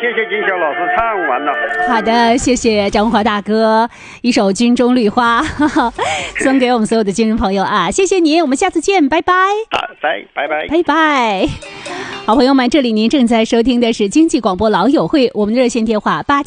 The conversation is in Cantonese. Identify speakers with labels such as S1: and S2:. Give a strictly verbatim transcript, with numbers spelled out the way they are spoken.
S1: 谢谢金小老师唱完了。
S2: 好的，谢谢张华大哥，一首《军中绿花》呵呵送给我们所有的军人朋友啊！谢谢您，我们下次见，拜拜。
S1: 啊，拜拜拜
S2: 拜拜。好朋友们，这里您正在收听的是经济广播老友会，我们的热线电话八。